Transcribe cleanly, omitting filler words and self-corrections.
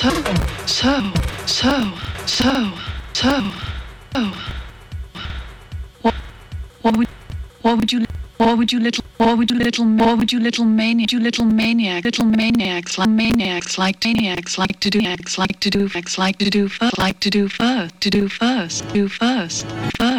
What would what would you what would you little maniacs like to do first